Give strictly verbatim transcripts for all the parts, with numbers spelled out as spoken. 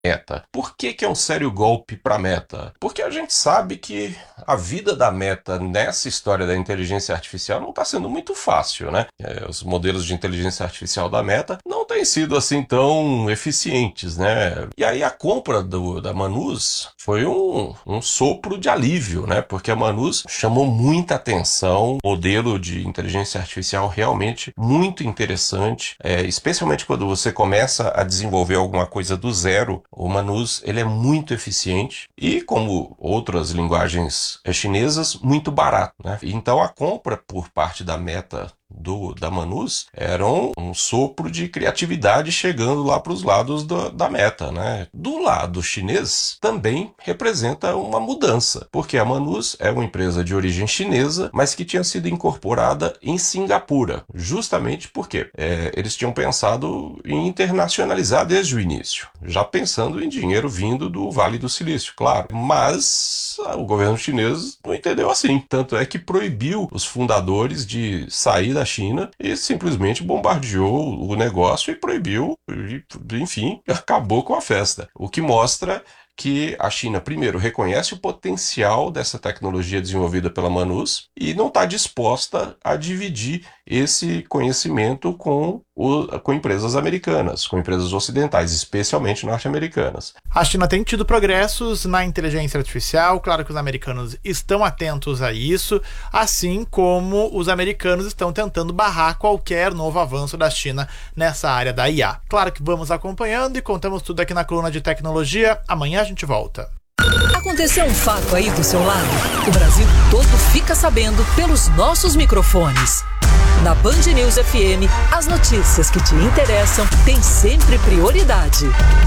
Meta. Por que que é um sério golpe para a Meta? Porque a gente sabe que a vida da Meta nessa história da inteligência artificial não está sendo muito fácil, né? É, os modelos de inteligência artificial da Meta não têm sido assim tão eficientes, né? E aí a compra do, da Manus foi um, um sopro de alívio, né? Porque a Manus chamou muita atenção, modelo de inteligência artificial realmente muito interessante, é, especialmente quando você começa a desenvolver alguma coisa do zero. O Manus, ele é muito eficiente e, como outras linguagens chinesas, muito barato, né? Então a compra por parte da Meta do, da Manus era um, um sopro de criatividade chegando lá para os lados do, da Meta, né? Do lado chinês também representa uma mudança, porque a Manus é uma empresa de origem chinesa, mas que tinha sido incorporada em Singapura, justamente porque é, eles tinham pensado em internacionalizar desde o início, já pensando em dinheiro vindo do Vale do Silício, claro, mas o governo chinês não entendeu assim, tanto é que proibiu os fundadores de sair da China e simplesmente bombardeou o negócio e proibiu, e, enfim, acabou com a festa. O que mostra que a China, primeiro, reconhece o potencial dessa tecnologia desenvolvida pela Manus e não está disposta a dividir esse conhecimento com, o, com empresas americanas, com empresas ocidentais, especialmente norte-americanas. A China tem tido progressos na inteligência artificial, claro que os americanos estão atentos a isso, assim como os americanos estão tentando barrar qualquer novo avanço da China nessa área da I A. Claro que vamos acompanhando e contamos tudo aqui na coluna de tecnologia. Amanhã a gente volta. Aconteceu um fato aí do seu lado? O Brasil todo fica sabendo pelos nossos microfones. Na Band News F M, as notícias que te interessam têm sempre prioridade.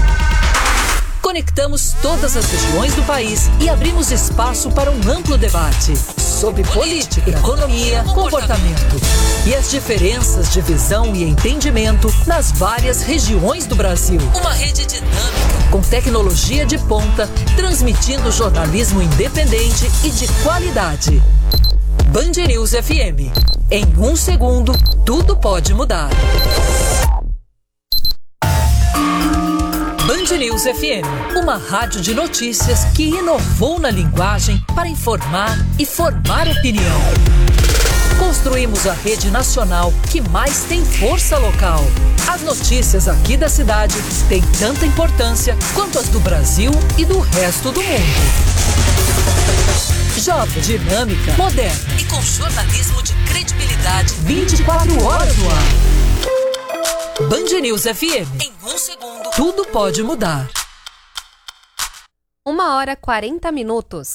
Conectamos todas as regiões do país e abrimos espaço para um amplo debate sobre política, economia, comportamento e as diferenças de visão e entendimento nas várias regiões do Brasil. Uma rede dinâmica, com tecnologia de ponta, transmitindo jornalismo independente e de qualidade. Band News F M. Em um segundo, tudo pode mudar. Band News F M, uma rádio de notícias que inovou na linguagem para informar e formar opinião. Construímos a rede nacional que mais tem força local. As notícias aqui da cidade têm tanta importância quanto as do Brasil e do resto do mundo. Jovem, dinâmica, moderna e com jornalismo de credibilidade vinte e quatro horas no ar. Band News F M. Em um segundo, tudo pode mudar. Uma hora e quarenta minutos.